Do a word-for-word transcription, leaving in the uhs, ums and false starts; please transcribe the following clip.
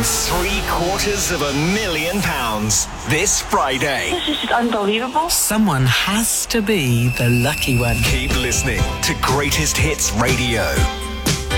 three quarters of a million pounds this Friday. This is just unbelievable. Someone has to be the lucky one. Keep listening to Greatest Hits Radio.